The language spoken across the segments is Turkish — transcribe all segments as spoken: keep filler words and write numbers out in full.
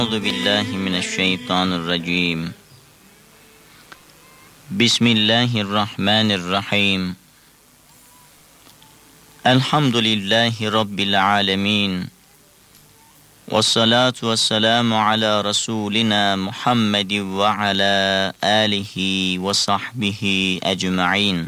Euzu billahi mineşşeytanirracim. Bismillahirrahmanirrahim. Elhamdülillahi rabbil alamin. Ves salatu vesselamu ala rasulina Muhammed ve ala alihi ve sahbihi ecmaîn.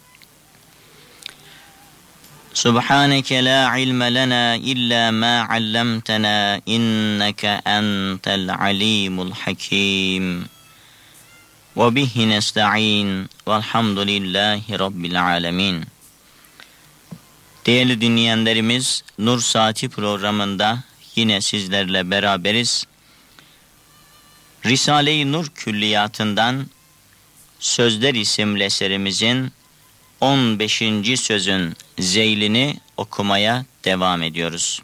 Subhaneke la ilme lena illa ma allamtana inneke entel alimul hakim. Ve bihi nesta'in velhamdülillahi rabbil alemin. Değerli dinleyenlerimiz, Nur Saati programında yine sizlerle beraberiz. Risale-i Nur Külliyatı'ndan Sözler isimli eserimizin on beşinci sözün zeylini okumaya devam ediyoruz.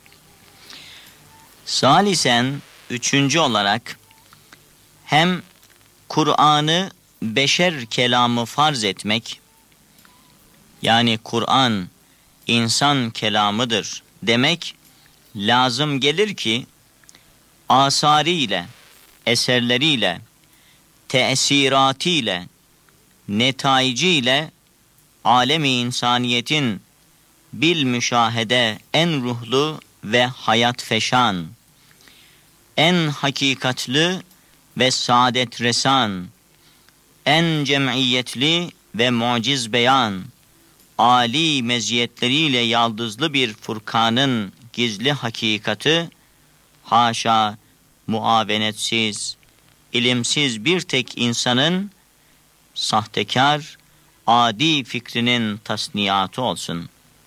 Salisen, üçüncü olarak hem Kur'an'ı beşer kelamı farz etmek, yani Kur'an insan kelamıdır demek lazım gelir ki asarıyla, eserleriyle, tesiratiyle, netaiciyle alemi insaniyetin bil müşahede en ruhlu ve hayat feşan, en hakikatli ve saadet resan, en cemiyetli ve muciz beyan, âli meziyetleriyle yaldızlı bir Furkan'ın gizli hakikati, haşa muavenetsiz, ilimsiz bir tek insanın sahtekar, adi fikrinin tasniyatı olsun.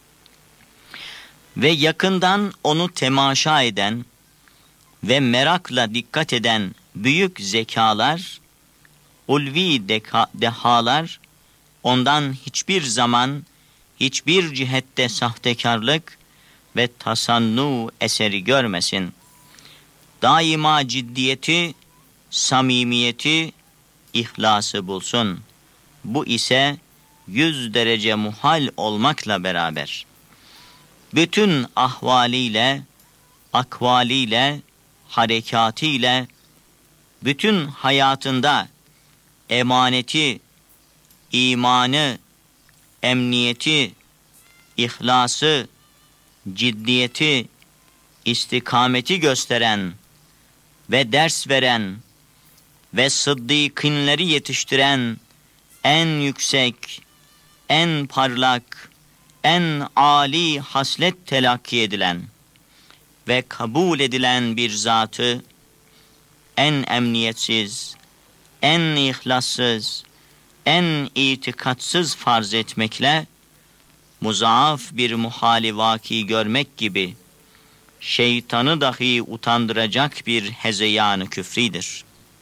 Ve yakından onu temaşa eden ve merakla dikkat eden büyük zekalar, ulvi deka, dehalar, ondan hiçbir zaman, hiçbir cihette sahtekarlık ve tasannu eseri görmesin. Daima ciddiyeti, samimiyeti, ihlası bulsun. Bu ise yüz derece muhal olmakla beraber, bütün ahvaliyle, akvaliyle, harekatiyle, bütün hayatında emaneti, imanı, emniyeti, ihlası, ciddiyeti, istikameti gösteren ve ders veren ve sıddıkînleri yetiştiren en yüksek, en parlak, en âli haslet telakki edilen ve kabul edilen bir zatı en emniyetsiz, en ihlassız, en itikatsız farz etmekle muzaaf bir muhali vaki görmek gibi şeytanı dahi utandıracak bir hezeyan-ı küfridir.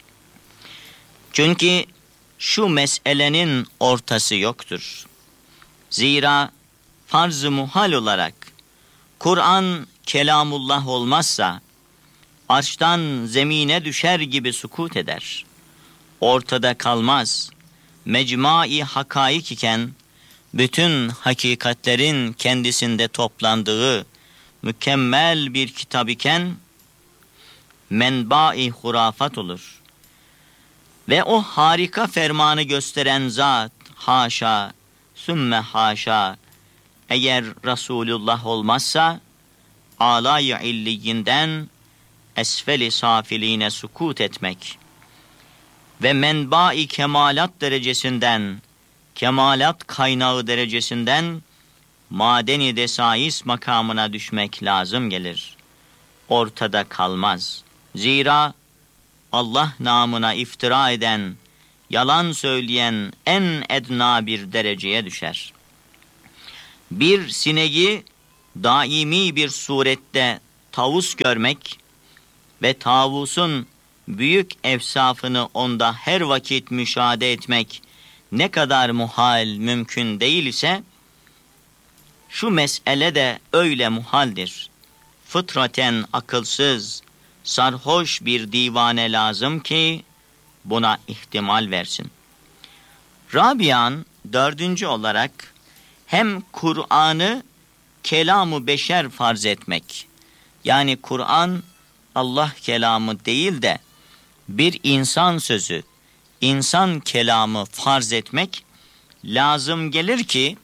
Çünkü şu meselenin ortası yoktur. Zira farz-ı muhal olarak Kur'an kelamullah olmazsa arştan zemine düşer gibi sukut eder. Ortada kalmaz. Mecmai hakaik iken bütün hakikatlerin kendisinde toplandığı mükemmel bir kitap iken menba-i hurafat olur. Ve o harika fermanı gösteren zat, haşa, sümme haşa, eğer Resulullah olmazsa, alâ-i illiyinden esfel-i safiline sukut etmek ve menba-i kemalat derecesinden, kemalat kaynağı derecesinden, madeni desais makamına düşmek lazım gelir. Ortada kalmaz. Zira Allah namına iftira eden, yalan söyleyen en edna bir dereceye düşer. Bir sineği daimi bir surette tavus görmek ve tavusun büyük efsafını onda her vakit müşahede etmek ne kadar muhal, mümkün değil ise, şu mesele de öyle muhaldir. Fıtraten akılsız, sarhoş bir divane lazım ki buna ihtimal versin. Rabian dördüncü olarak hem Kur'an'ı kelam-ı beşer farz etmek, yani Kur'an Allah kelamı değil de bir insan sözü, insan kelamı farz etmek lazım gelir ki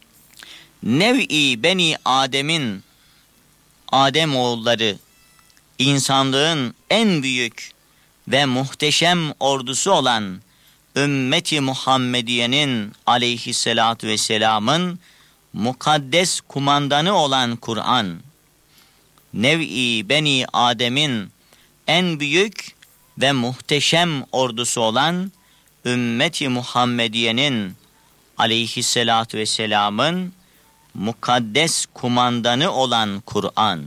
nev'i beni Adem'in, Adem oğulları, insanlığın en büyük ve muhteşem ordusu olan ümmeti Muhammediye'nin aleyhissalatu vesselamın mukaddes kumandanı olan Kur'an, nev'i beni Adem'in en büyük ve muhteşem ordusu olan ümmeti Muhammediye'nin aleyhissalatu vesselamın mukaddes kumandanı olan Kur'an,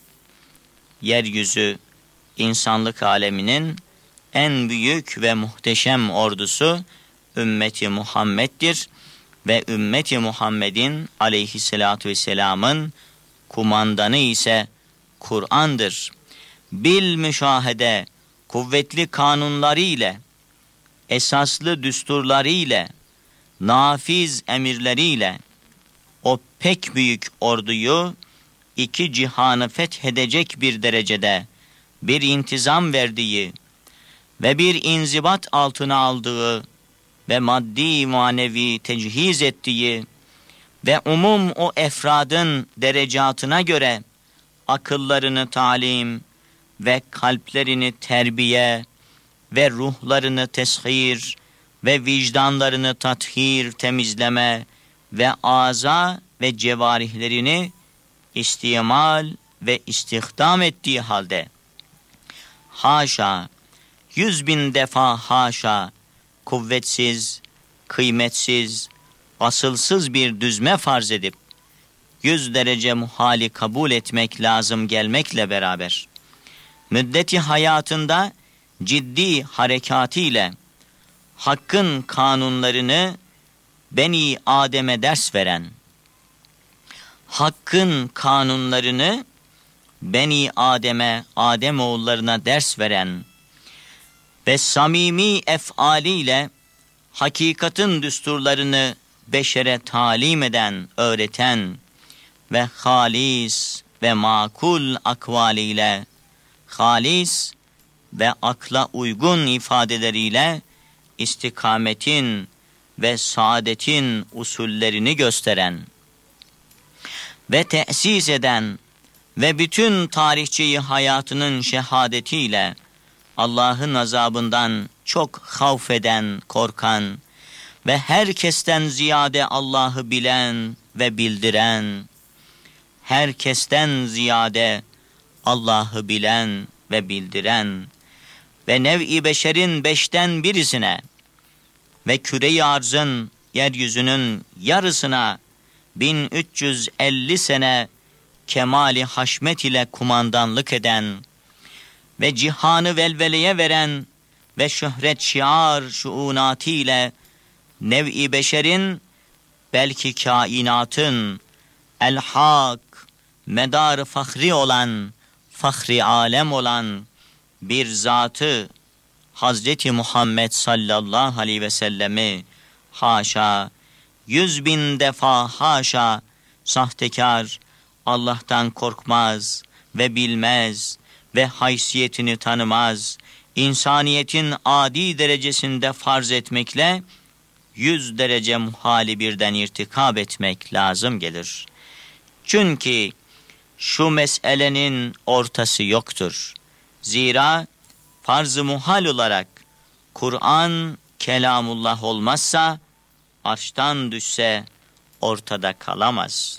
yeryüzü insanlık aleminin en büyük ve muhteşem ordusu ümmeti Muhammed'dir ve ümmeti Muhammed'in aleyhissalatu vesselamın kumandanı ise Kur'an'dır. Bil müşahede, kuvvetli kanunları ile, esaslı düsturları ile, nafiz emirleriyle o pek büyük orduyu iki cihanı fethedecek bir derecede bir intizam verdiği ve bir inzibat altına aldığı ve maddi manevi tecihiz ettiği ve umum o efradın derecatına göre akıllarını talim ve kalplerini terbiye ve ruhlarını teshir ve vicdanlarını tathir, temizleme ve aza ve cevarihlerini istimal ve istihdam ettiği halde haşa, yüz bin defa haşa, kuvvetsiz, kıymetsiz, asılsız bir düzme farz edip yüz derece muhali kabul etmek lazım gelmekle beraber müddeti hayatında ciddi harekatiyle hakkın kanunlarını Beni Adem'e ders veren, hakkın kanunlarını Beni Adem'e, Adem oğullarına ders veren ve samimi efaliyle hakikatin düsturlarını beşere talim eden, öğreten ve halis ve makul akvaliyle, halis ve akla uygun ifadeleriyle istikametin ve saadetin usullerini gösteren ve tesis eden ve bütün tarihçeyi hayatının şehadetiyle Allah'ın azabından çok havf eden, korkan ve herkesten ziyade Allah'ı bilen ve bildiren, herkesten ziyade Allah'ı bilen ve bildiren ve nev'i beşerin beşten birisine ve küre-i arzın, yeryüzünün yarısına bin üç yüz elli sene kemali haşmet ile kumandanlık eden ve cihanı velveleye veren ve şöhret şiar şuunatı ile nev'i beşerin, belki kainatın el-hak, medar fahri olan, fahri alem olan bir zatı Hazreti Muhammed sallallahu aleyhi ve sellemi haşa, yüz bin defa haşa, sahtekar, Allah'tan korkmaz ve bilmez ve haysiyetini tanımaz, insaniyetin adi derecesinde farz etmekle yüz derece muhali birden irtikab etmek lazım gelir. Çünkü şu meselenin ortası yoktur. Zira farz-ı muhal olarak Kur'an kelamullah olmazsa, arştan düşse ortada kalamaz.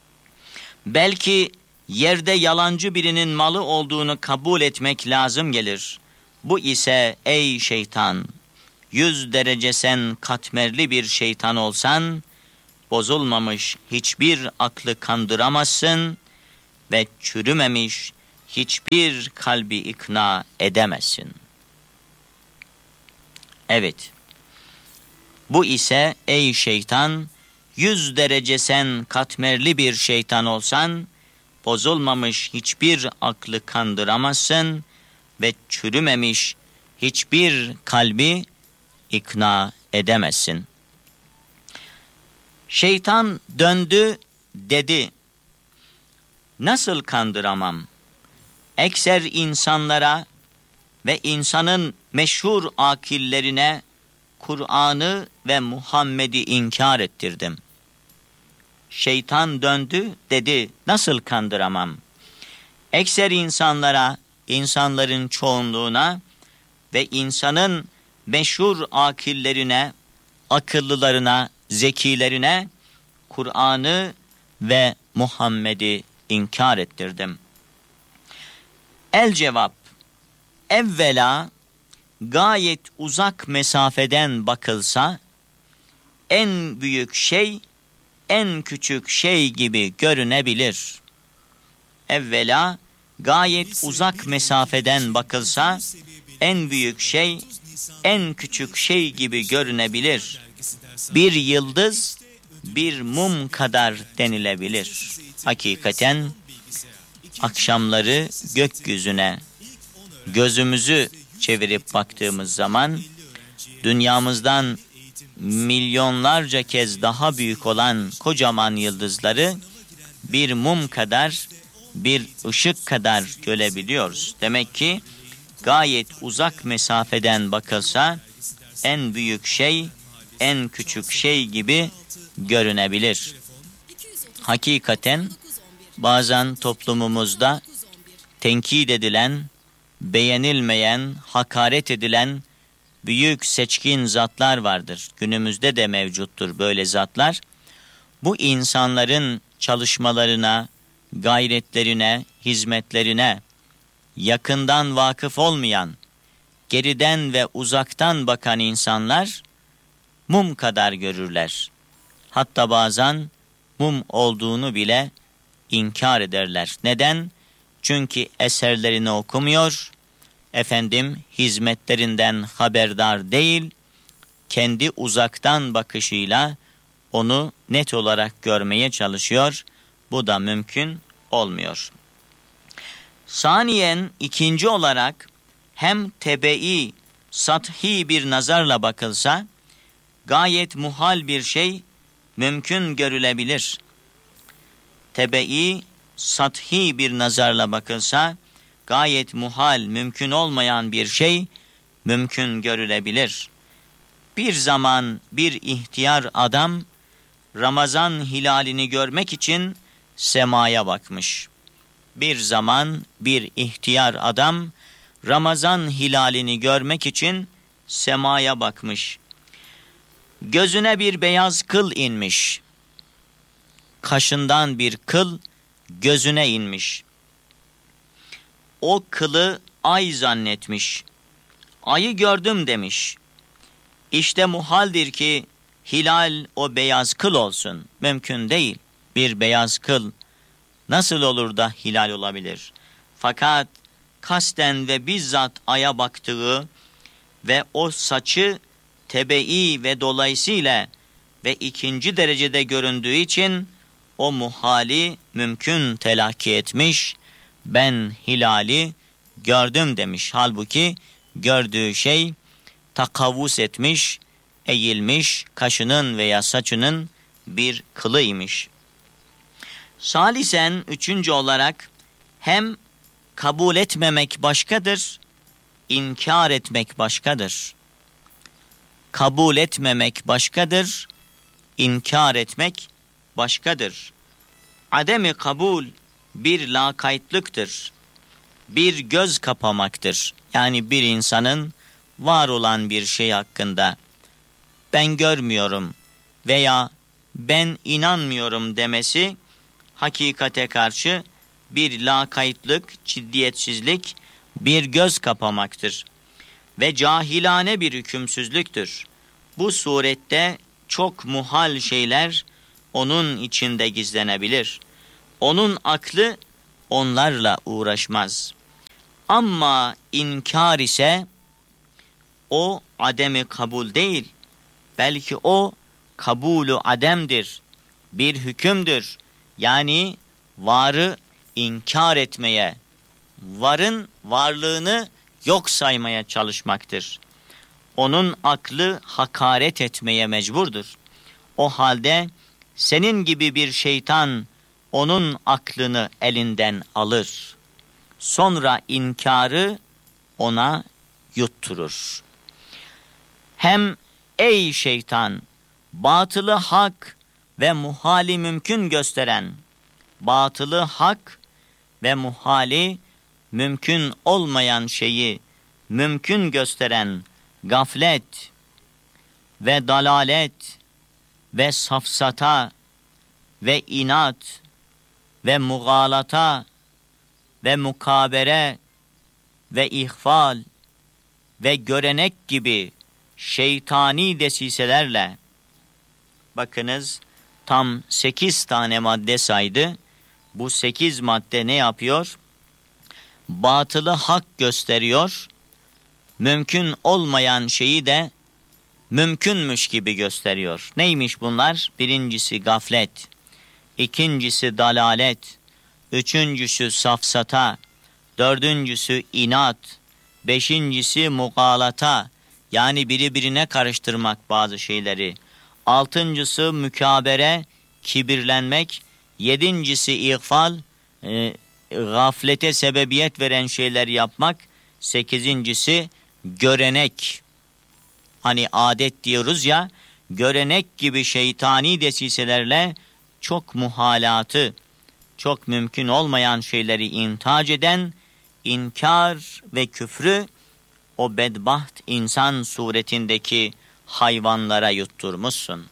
Belki yerde yalancı birinin malı olduğunu kabul etmek lazım gelir. Bu ise ey şeytan, yüz derece sen katmerli bir şeytan olsan, bozulmamış hiçbir aklı kandıramazsın ve çürümemiş hiçbir kalbi ikna edemezsin. Evet, bu ise ey şeytan, yüz derece sen katmerli bir şeytan olsan, bozulmamış hiçbir aklı kandıramazsın ve çürümemiş hiçbir kalbi ikna edemezsin. Şeytan döndü dedi, nasıl kandıramam? ekser insanlara ve insanın meşhur akillerine Kur'an'ı ve Muhammed'i inkar ettirdim. Şeytan döndü, dedi, nasıl kandıramam? Ekser insanlara, insanların çoğunluğuna ve insanın meşhur akillerine, akıllılarına, zekilerine Kur'an'ı ve Muhammed'i inkar ettirdim. El cevap, evvela gayet uzak mesafeden bakılsa, en büyük şey, en küçük şey gibi görünebilir. Evvela gayet uzak mesafeden bakılsa, en büyük şey, en küçük şey gibi görünebilir. Bir yıldız, bir mum kadar denilebilir. Hakikaten akşamları gökyüzüne gözümüzü çevirip baktığımız zaman dünyamızdan milyonlarca kez daha büyük olan kocaman yıldızları bir mum kadar, bir ışık kadar görebiliyoruz. Demek ki gayet uzak mesafeden bakılsa en büyük şey, en küçük şey gibi görünebilir. Hakikaten bazen toplumumuzda tenkit edilen, beğenilmeyen, hakaret edilen büyük seçkin zatlar vardır. Günümüzde de mevcuttur böyle zatlar. Bu insanların çalışmalarına, gayretlerine, hizmetlerine yakından vakıf olmayan, geriden ve uzaktan bakan insanlar mum kadar görürler. Hatta bazen mum olduğunu bile inkar ederler. Neden? Çünkü eserlerini okumuyor, efendim hizmetlerinden haberdar değil, kendi uzaktan bakışıyla onu net olarak görmeye çalışıyor. Bu da mümkün olmuyor. Saniyen ikinci olarak hem tebe'i, sathi bir nazarla bakılsa gayet muhal bir şey mümkün görülebilir. Tebe'i, sathi bir nazarla bakılsa gayet muhal, mümkün olmayan bir şey mümkün görülebilir. Bir zaman bir ihtiyar adam Ramazan hilalini görmek için semaya bakmış. Bir zaman bir ihtiyar adam Ramazan hilalini görmek için semaya bakmış. Gözüne bir beyaz kıl inmiş. Kaşından bir kıl gözüne inmiş. O kılı ay zannetmiş. Ayı gördüm demiş. İşte muhaldir ki hilal o beyaz kıl olsun. Mümkün değil. Bir beyaz kıl nasıl olur da hilal olabilir? Fakat kasten ve bizzat aya baktığı ve o saçı tebe'i ve dolayısıyla ve ikinci derecede göründüğü için o muhali mümkün telakki etmiş. Ben hilali gördüm demiş. Halbuki gördüğü şey takavvus etmiş, eğilmiş, kaşının veya saçının bir kılıymış. Salisen üçüncü olarak hem kabul etmemek başkadır, inkar etmek başkadır. Kabul etmemek başkadır, inkar etmek başkadır. Ademi kabul bir lakaytlıktır, bir göz kapamaktır. Yani bir insanın var olan bir şey hakkında ben görmüyorum veya ben inanmıyorum demesi hakikate karşı bir lakaytlık, ciddiyetsizlik, bir göz kapamaktır ve cahilane bir hükümsüzlüktür. Bu surette çok muhal şeyler onun içinde gizlenebilir. Onun aklı onlarla uğraşmaz. Ama inkar ise o ademi kabul değil, belki o kabulü ademdir, bir hükümdür. Yani varı inkar etmeye, varın varlığını yok saymaya çalışmaktır. Onun aklı hakaret etmeye mecburdur. O halde senin gibi bir şeytan onun aklını elinden alır. sonra inkarı ona yutturur. Hem ey şeytan, batılı hak ve muhali mümkün gösteren, batılı hak ve muhali mümkün olmayan şeyi mümkün gösteren gaflet ve dalalet ve safsata ve inat ve mugalata ve mukabere ve ihfal ve görenek gibi şeytani desiselerle, bakınız tam sekiz tane madde saydı. Bu sekiz madde ne yapıyor? Batılı hak gösteriyor, mümkün olmayan şeyi de mümkünmüş gibi gösteriyor. Neymiş bunlar? Birincisi gaflet, ikincisi dalalet, üçüncüsü safsata, dördüncüsü inat, beşincisi mugalata, yani birbirine karıştırmak bazı şeyleri, altıncısı mükabere, kibirlenmek, yedincisi ihfal, e, gaflete sebebiyet veren şeyler yapmak, sekizincisi görenek, hani adet diyoruz ya, görenek gibi şeytani desiselerle çok muhalatı, çok mümkün olmayan şeyleri intihac eden, inkar ve küfrü o bedbaht insan suretindeki hayvanlara yutturmuşsun.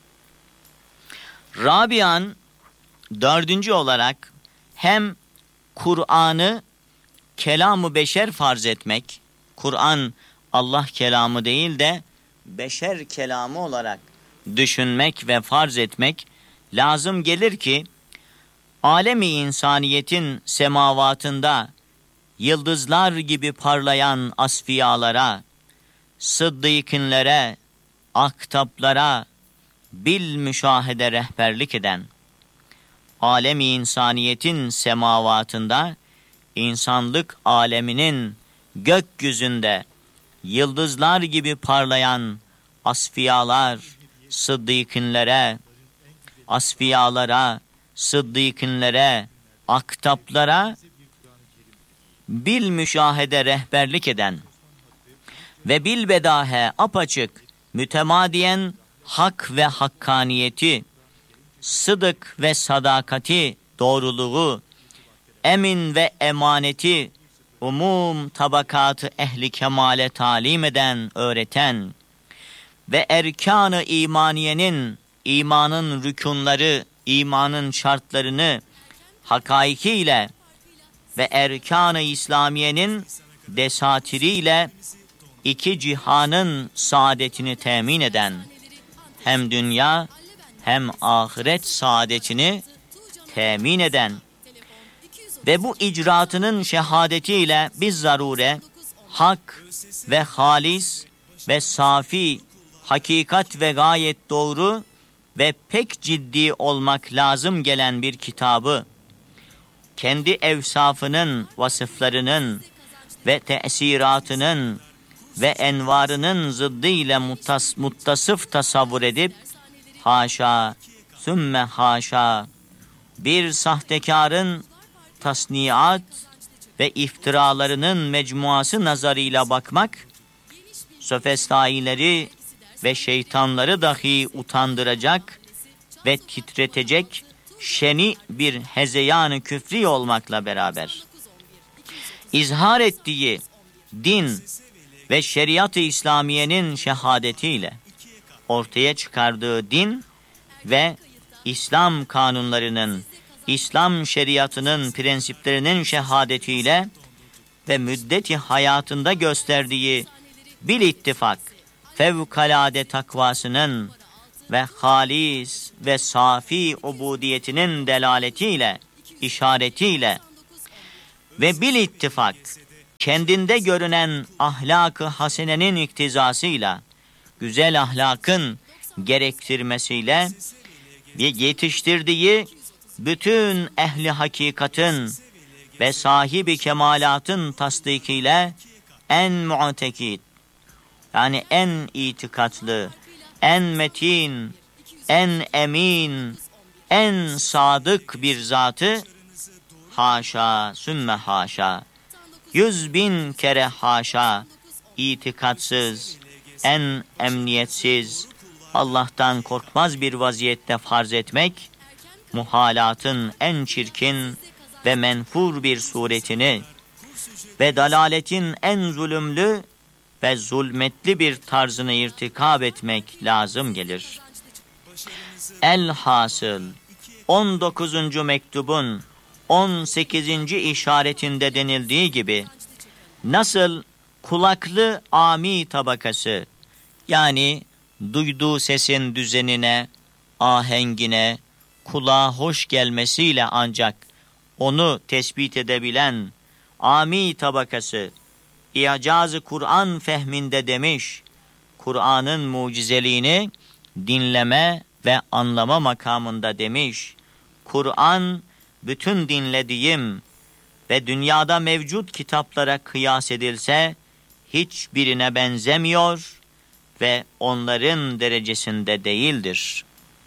Rabian, dördüncü olarak hem Kur'an'ı kelam-ı beşer farz etmek, Kur'an Allah kelamı değil de beşer kelamı olarak düşünmek ve farz etmek lazım gelir ki, alemi insaniyetin semavatında yıldızlar gibi parlayan asfiyalara, sıddıkınlere, aktaplara bil müşahede rehberlik eden, alemi insaniyetin semavatında, insanlık aleminin gökyüzünde yıldızlar gibi parlayan asfiyalar, sıddıkınlere, asfiyalara, sıddıkınlere, aktaplara bil müşahede rehberlik eden ve bil bedahe apaçık mütemadiyen hak ve hakkaniyeti, sıdık ve sadakati, doğruluğu, emin ve emaneti, umum tabakatı ehli kemale talim eden, öğreten ve erkan-ı imaniyenin, imanın rükunları, imanın şartlarını hakaikiyle ve erkan-ı İslamiyenin desatiriyle iki cihanın saadetini temin eden, hem dünya hem ahiret saadetini temin eden ve bu icraatının şehadetiyle biz zarure hak ve halis ve safi, hakikat ve gayet doğru ve pek ciddi olmak lazım gelen bir kitabı, kendi evsafının, vasıflarının ve tesiratının ve envarının zıddıyla muttas, muttasıf tasavvur edip, haşa, sümme haşa, bir sahtekarın tasniat ve iftiralarının mecmuası nazarıyla bakmak, sofistaileri ve şeytanları dahi utandıracak ve titretecek şeni bir hezeyan-ı küfri olmakla beraber, izhar ettiği din ve şeriat-ı İslamiye'nin şehadetiyle ortaya çıkardığı din ve İslam kanunlarının, İslam şeriatının prensiplerinin şehadetiyle ve müddeti hayatında gösterdiği bil ittifak fevkalade takvasının ve halis ve safi ubudiyetinin delaletiyle, işaretiyle ve bil ittifak kendinde görünen ahlak-ı hasenenin iktizasıyla, güzel ahlakın gerektirmesiyle ve yetiştirdiği bütün ehli hakikatin ve sahibi kemalatın tasdikiyle en mu'tekid, yani en itikatlı, en metin, en emin, en sadık bir zatı, haşa, sümme haşa, yüz bin kere haşa, itikatsız, en emniyetsiz, Allah'tan korkmaz bir vaziyette farz etmek, muhalatın en çirkin ve menfur bir suretini ve dalaletin en zulümlü ve zulmetli bir tarzını irtikab etmek lazım gelir. Elhasıl on dokuzuncu mektubun on sekizinci işaretinde denildiği gibi, nasıl kulaklı ami tabakası, yani duyduğu sesin düzenine, ahengine, kulağa hoş gelmesiyle ancak onu tespit edebilen ami tabakası, İcaz-ı Kur'an fehminde demiş, Kur'an'ın mucizeliğini dinleme ve anlama makamında demiş, Kur'an bütün dinlediğim ve dünyada mevcut kitaplara kıyas edilse hiçbirine benzemiyor ve onların derecesinde değildir.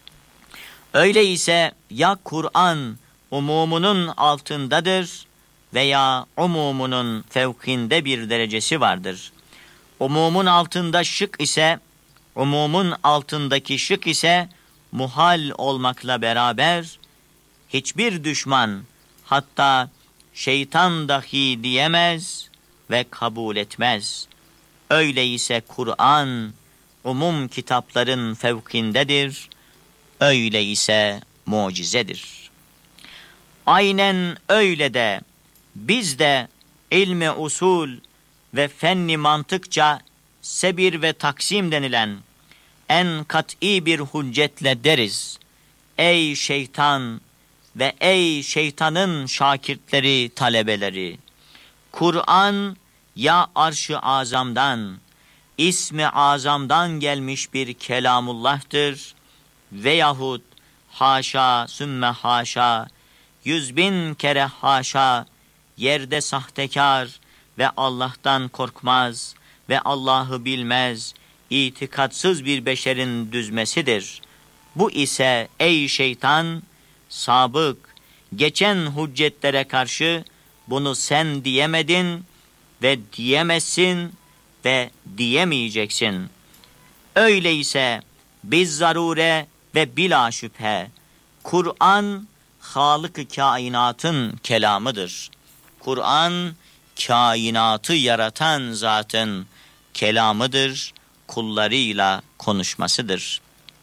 Öyleyse ya Kur'an umumunun altındadır veya umumunun fevkinde bir derecesi vardır. Umumun altında şık ise, umumun altındaki şık ise muhal olmakla beraber hiçbir düşman, hatta şeytan dahi diyemez ve kabul etmez. Öyleyse Kur'an umum kitapların fevkindedir, öyleyse mucizedir. Aynen öyle de biz de ilmi usul ve fenni mantıkça sebir ve taksim denilen en kat'i bir hüccetle deriz: ey şeytan ve ey şeytanın şakirtleri, talebeleri! Kur'an ya arş-ı azamdan, ismi azamdan gelmiş bir kelamullah'tır veyahut haşa sümme haşa, yüz bin kere haşa, yerde sahtekar ve Allah'tan korkmaz ve Allah'ı bilmez, itikatsız bir beşerin düzmesidir. Bu ise ey şeytan, sabık, geçen hüccetlere karşı bunu sen diyemedin ve diyemezsin ve diyemeyeceksin. Öyleyse biz zarure ve bila şüphe Kur'an Halık-ı kainatın kelamıdır. Kur'an kainatı yaratan zatın kelamıdır, kullarıyla konuşmasıdır.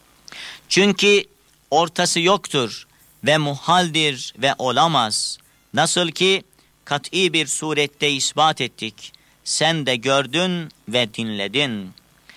Çünkü ortası yoktur ve muhaldir ve olamaz. Nasıl ki kat'i bir surette ispat ettik, sen de gördün ve dinledin.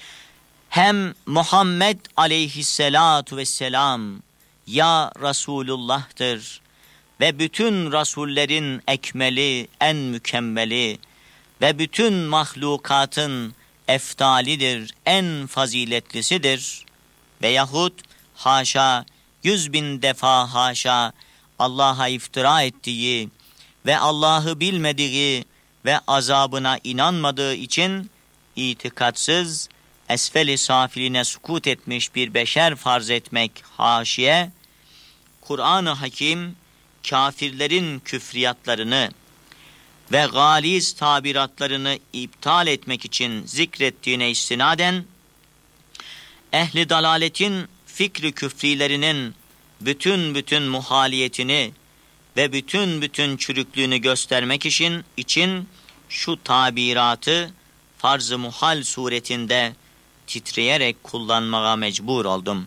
Hem Muhammed aleyhisselatu vesselam ya Resulullah'tır ve bütün rasullerin ekmeli, en mükemmeli ve bütün mahlukatın eftalidir, en faziletlisidir. Veyahut haşa, yüz bin defa haşa, Allah'a iftira ettiği ve Allah'ı bilmediği ve azabına inanmadığı için itikatsız, esfel-i safiline sukut etmiş bir beşer farz etmek haşiye, Kur'an-ı Hakim kafirlerin küfriyatlarını ve galiz tabiratlarını iptal etmek için zikrettiğine istinaden, ehli dalaletin fikri küfrilerinin bütün bütün muhaliyetini ve bütün bütün çürüklüğünü göstermek için, için şu tabiratı farz-ı muhal suretinde titreyerek kullanmaya mecbur oldum.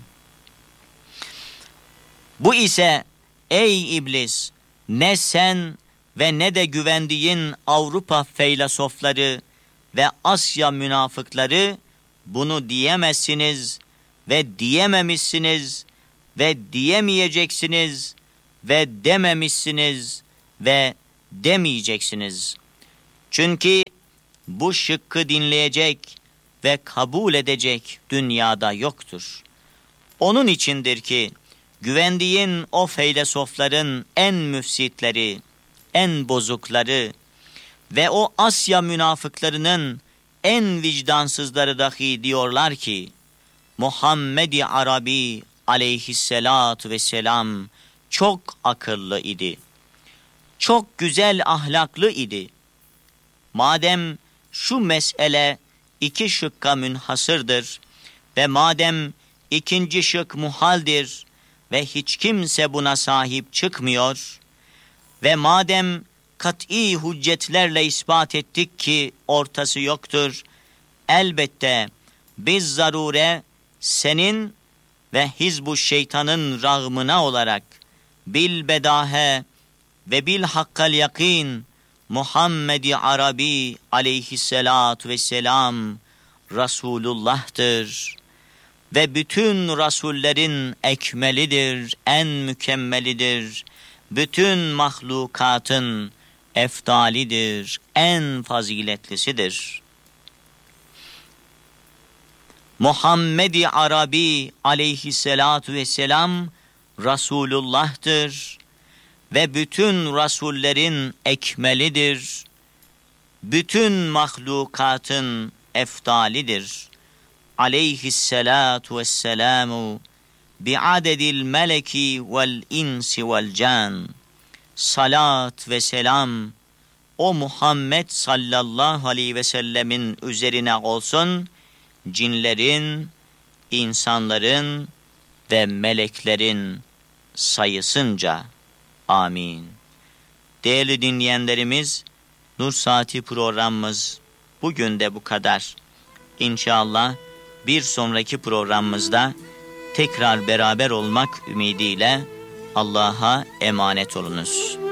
Bu ise ey iblis, ne sen ve ne de güvendiğin Avrupa feylesofları ve Asya münafıkları bunu diyemezsiniz ve diyememişsiniz ve diyemeyeceksiniz ve dememişsiniz ve demeyeceksiniz. Çünkü bu şıkkı dinleyecek ve kabul edecek dünyada yoktur. Onun içindir ki güvendiğin o feylesofların en müfsitleri, en bozukları ve o Asya münafıklarının en vicdansızları dahi diyorlar ki Muhammed-i Arabi aleyhisselatu vesselam çok akıllı idi, çok güzel ahlaklı idi. madem şu mesele iki şıkka münhasırdır ve madem ikinci şık muhaldir ve hiç kimse buna sahip çıkmıyor ve madem kat'i hüccetlerle ispat ettik ki ortası yoktur, elbette biz zarure senin ve hizbu şeytanın rağmına olarak bil bedahe ve bil hakkal yakin Muhammed-i Arabi aleyhissalatu vesselam Resulullah'tır ve bütün rasullerin ekmelidir, en mükemmelidir, bütün mahlukatın efdalidir, en faziletlisidir. Muhammed-i Arabi aleyhissalatu vesselam Resulullah'tır ve bütün rasullerin ekmelidir, bütün mahlukatın efdalidir. Aleyhissalatu vesselamu bi'adedil meleki vel insi vel can. Salat ve selam o Muhammed sallallahu aleyhi ve sellemin üzerine olsun, cinlerin, insanların ve meleklerin sayısınca. Amin. Değerli dinleyenlerimiz, Nur Saati programımız bugün de bu kadar. İnşallah bir sonraki programımızda tekrar beraber olmak ümidiyle Allah'a emanet olunuz.